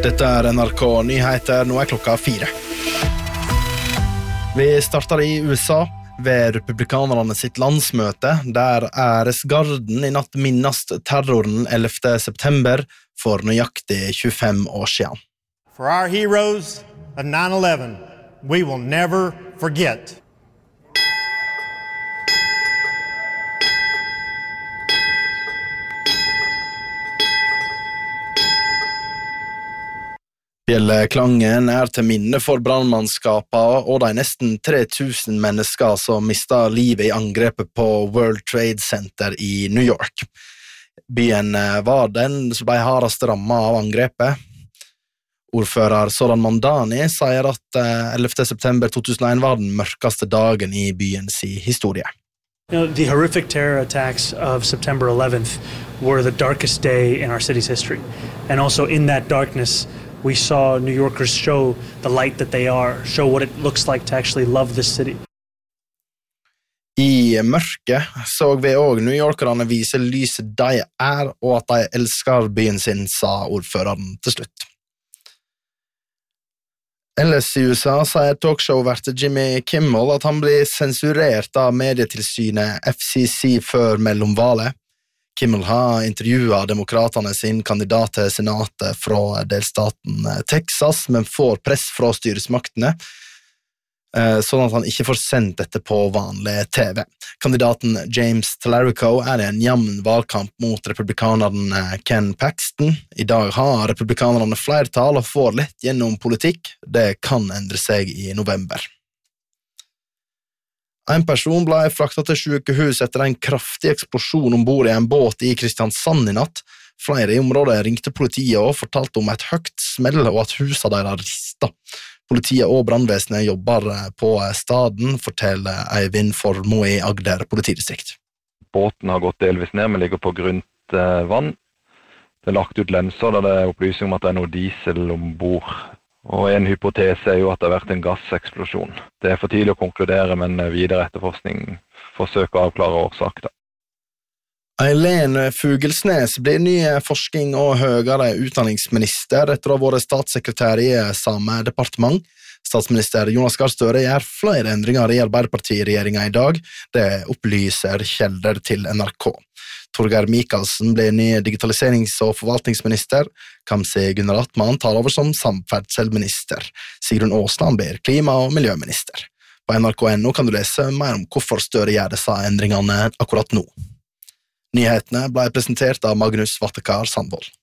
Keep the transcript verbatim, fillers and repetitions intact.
Dette er N R K Nyheter, nå er klokka fire. Vi starter i U S A ved republikanerne sitt landsmøte, der æresgarden i natt minnast terroren ellevte september for nøyaktig tjuefem år siden. For our heroes of nine eleven, we will never forget. Bjelleklangen er til minne for brandmannskapet og de nesten tre tusen mennesker som mistet livet i angrepet på World Trade Center i New York. Byen var den som ble hardest rammet av angrepet. Ordfører Zoran Mandani sier at ellevte september to tusen og en var den mørkeste dagen i byens historie. You know, the horrific terror attacks of September eleventh were the darkest day in our city's history. And also in that darkness, we saw New Yorkers show the light that they are, show what it looks like to actually love this city. I mørket så vi også New Yorkerne vise lyset de er, og at de elsker byen sin, sa ordføreren til slutt. Ellers i U S A sier talkshow-vert Jimmy Kimmel at han blir sensurert av medietilsynet F C C før mellomvalet. Kimmel har intervjuet demokraterne sin kandidat til senatet fra delstaten Texas, men får press fra styresmaktene, sånn at han ikke får sendt dette på vanlig T V. Kandidaten James Talarico er i en jamn valgkamp mot republikaneren Ken Paxton. I dag har republikanerne flertall og får lett gjennom politikk. Det kan endre seg i november. En person ble fraktet til sykehus etter en kraftig eksplosjon ombord i en båt i Kristiansand i natt. Flere i området ringte politiet og fortalte om et høyt smell og at huset deres ristet. Politiet og brandvesenet jobber på staden, forteller Eivind Formoe i Agder politidistrikt. Båten har gått delvis ned, men ligger på grunt vann. Det er lagt ut lenser der det er opplysning om at det er noe diesel ombord. Og en hypotese er jo at det har vært en gasseksplosjon. Det er for tidlig å konkludere, men videre etterforskning forsøker å avklare årsak. Eileen Fugelsnes blir ny forskning- og høyere utdanningsminister etter å ha vært statssekretær i samme departement. Statsminister Jonas Gahr Støre gjør flere endringer i Arbeiderparti-regjeringen i dag. Det opplyser kjelder til N R K. Torgeir Michaelsen blir ny digitaliserings- og forvaltningsminister. Kamzy Gunnar Atman tar over som samferdselsminister. Sigrun Aasland blir klima- og miljøminister. På N R K punktum N O kan du lese mer om hvorfor Støre gjør disse endringene akkurat nå. Nyhetene ble presentert av Magnus Vattekar Sandvold.